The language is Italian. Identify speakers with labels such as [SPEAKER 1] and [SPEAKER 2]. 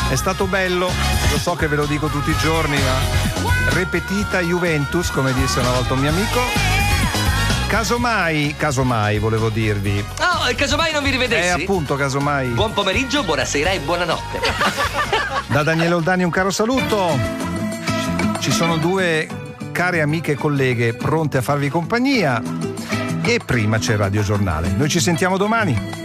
[SPEAKER 1] È stato bello, lo so che ve lo dico tutti i giorni, ma repetita Juventus, come disse una volta un mio amico. Casomai volevo dirvi.
[SPEAKER 2] Oh, casomai non vi rivedessi.
[SPEAKER 1] Appunto, casomai.
[SPEAKER 2] Buon pomeriggio, buonasera e buonanotte.
[SPEAKER 1] Da Daniele Oldani un caro saluto. Ci sono due care amiche e colleghe pronte a farvi compagnia. E prima c'è Radio Giornale. Noi ci sentiamo domani.